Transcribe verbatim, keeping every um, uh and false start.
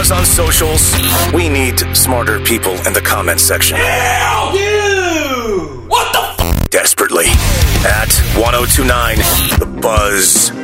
us on socials. We need smarter people in the comments section. Hell you! What the f- Desperately. At ten twenty-nine The Buzz.